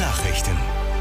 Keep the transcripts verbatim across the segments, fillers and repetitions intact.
Nachrichten.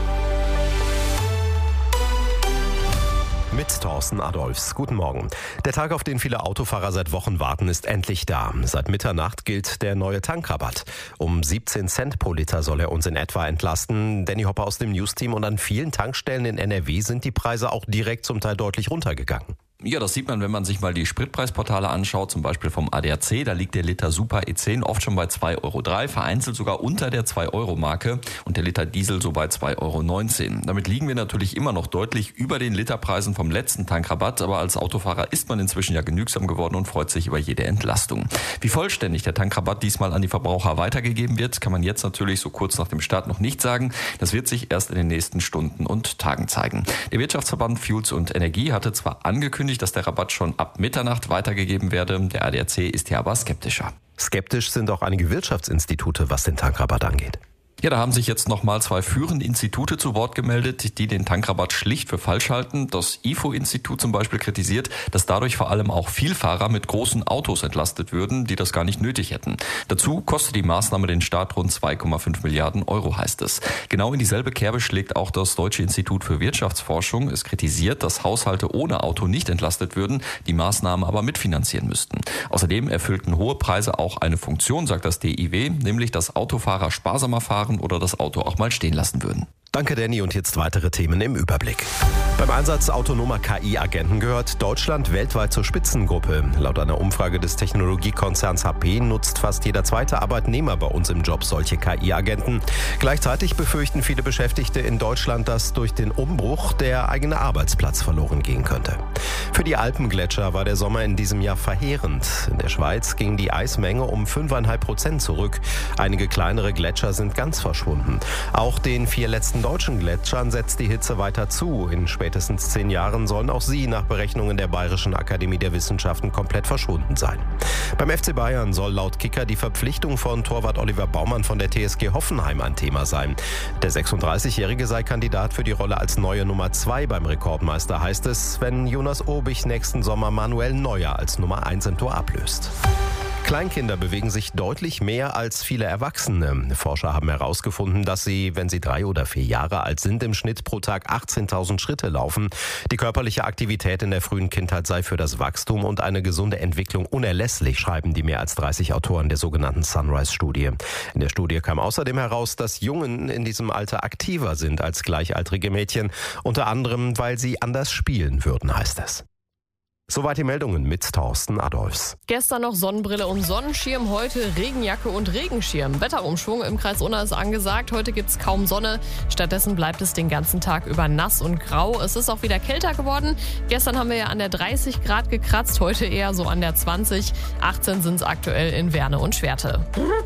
Mit Thorsten Adolfs. Guten Morgen. Der Tag, auf den viele Autofahrer seit Wochen warten, ist endlich da. Seit Mitternacht gilt der neue Tankrabatt. Um siebzehn Cent pro Liter soll er uns in etwa entlasten. Danny Hopper aus dem News-Team. Und an vielen Tankstellen in N R W sind die Preise auch direkt zum Teil deutlich runtergegangen. Ja, das sieht man, wenn man sich mal die Spritpreisportale anschaut, zum Beispiel vom A D A C. Da liegt der Liter Super E zehn oft schon bei zwei Euro drei, vereinzelt sogar unter der zwei Euro Marke und der Liter Diesel so bei zwei Euro neunzehn. Damit liegen wir natürlich immer noch deutlich über den Literpreisen vom letzten Tankrabatt, aber als Autofahrer ist man inzwischen ja genügsam geworden und freut sich über jede Entlastung. Wie vollständig der Tankrabatt diesmal an die Verbraucher weitergegeben wird, kann man jetzt natürlich so kurz nach dem Start noch nicht sagen. Das wird sich erst in den nächsten Stunden und Tagen zeigen. Der Wirtschaftsverband Fuels und Energie hatte zwar angekündigt, dass der Rabatt schon ab Mitternacht weitergegeben werde. Der A D A C ist hier aber skeptischer. Skeptisch sind auch einige Wirtschaftsinstitute, was den Tankrabatt angeht. Ja, da haben sich jetzt nochmal zwei führende Institute zu Wort gemeldet, die den Tankrabatt schlicht für falsch halten. Das I F O-Institut zum Beispiel kritisiert, dass dadurch vor allem auch Vielfahrer mit großen Autos entlastet würden, die das gar nicht nötig hätten. Dazu kostet die Maßnahme den Staat rund zwei Komma fünf Milliarden Euro, heißt es. Genau in dieselbe Kerbe schlägt auch das Deutsche Institut für Wirtschaftsforschung. Es kritisiert, dass Haushalte ohne Auto nicht entlastet würden, die Maßnahmen aber mitfinanzieren müssten. Außerdem erfüllten hohe Preise auch eine Funktion, sagt das D I W, nämlich dass Autofahrer sparsamer fahren oder das Auto auch mal stehen lassen würden. Danke, Danny. Und jetzt weitere Themen im Überblick. Beim Einsatz autonomer K I-Agenten gehört Deutschland weltweit zur Spitzengruppe. Laut einer Umfrage des Technologiekonzerns H P nutzt fast jeder zweite Arbeitnehmer bei uns im Job solche K I-Agenten. Gleichzeitig befürchten viele Beschäftigte in Deutschland, dass durch den Umbruch der eigene Arbeitsplatz verloren gehen könnte. Für die Alpengletscher war der Sommer in diesem Jahr verheerend. In der Schweiz ging die Eismenge um fünf Komma fünf Prozent zurück. Einige kleinere Gletscher sind ganz verschwunden. Auch den vier letzten deutschen Gletschern setzt die Hitze weiter zu. In spätestens zehn Jahren sollen auch sie nach Berechnungen der Bayerischen Akademie der Wissenschaften komplett verschwunden sein. Beim F C Bayern soll laut Kicker die Verpflichtung von Torwart Oliver Baumann von der T S G Hoffenheim ein Thema sein. Der sechsunddreißigjährige sei Kandidat für die Rolle als neue Nummer zwei beim Rekordmeister, heißt es, wenn Jonas Obich nächsten Sommer Manuel Neuer als Nummer eins im Tor ablöst. Kleinkinder bewegen sich deutlich mehr als viele Erwachsene. Forscher haben herausgefunden, dass sie, wenn sie drei oder vier Jahre alt sind, im Schnitt pro Tag achtzehntausend Schritte laufen. Die körperliche Aktivität in der frühen Kindheit sei für das Wachstum und eine gesunde Entwicklung unerlässlich, schreiben die mehr als dreißig Autoren der sogenannten Sunrise-Studie. In der Studie kam außerdem heraus, dass Jungen in diesem Alter aktiver sind als gleichaltrige Mädchen, unter anderem, weil sie anders spielen würden, heißt es. Soweit die Meldungen mit Thorsten Adolfs. Gestern noch Sonnenbrille und Sonnenschirm, heute Regenjacke und Regenschirm. Wetterumschwung im Kreis Unna ist angesagt. Heute gibt es kaum Sonne. Stattdessen bleibt es den ganzen Tag über nass und grau. Es ist auch wieder kälter geworden. Gestern haben wir ja an der dreißig Grad gekratzt, heute eher so an der zwanzig. achtzehn sind es aktuell in Werne und Schwerte.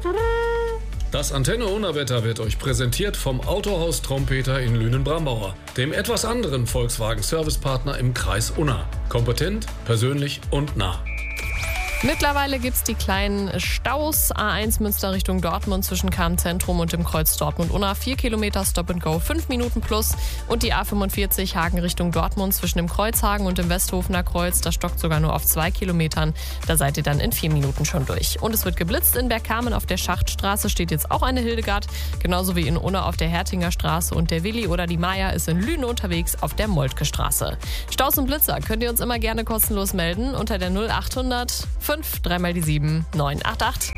Das Antenne-Unna-Wetter wird euch präsentiert vom Autohaus Trompeter in Lünen-Brambauer, dem etwas anderen Volkswagen-Servicepartner im Kreis Unna. Kompetent, persönlich und nah. Mittlerweile gibt's die kleinen Staus. A eins Münster Richtung Dortmund zwischen Kahn-Zentrum und dem Kreuz Dortmund-Unna. vier Kilometer Stop and Go, fünf Minuten plus. Und die A fünfundvierzig Hagen Richtung Dortmund zwischen dem Kreuzhagen und dem Westhofener Kreuz. Das stockt sogar nur auf zwei Kilometern. Da seid ihr dann in vier Minuten schon durch. Und es wird geblitzt in Bergkamen. Auf der Schachtstraße steht jetzt auch eine Hildegard. Genauso wie in Unna auf der Hertinger Straße. Und der Willi oder die Maya ist in Lüne unterwegs auf der Moltke Straße. Staus und Blitzer könnt ihr uns immer gerne kostenlos melden unter der null achthundert fünf drei mal die sieben neun acht acht.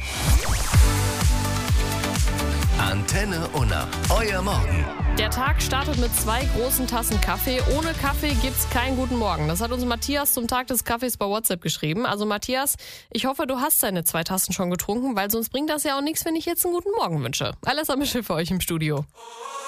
Antenne Unna, euer Morgen. Der Tag startet mit zwei großen Tassen Kaffee. Ohne Kaffee gibt's keinen guten Morgen. Das hat uns Matthias zum Tag des Kaffees bei WhatsApp geschrieben. Also Matthias, ich hoffe, du hast deine zwei Tassen schon getrunken, weil sonst bringt das ja auch nichts, wenn ich jetzt einen guten Morgen wünsche. Alles am Schiff für euch im Studio.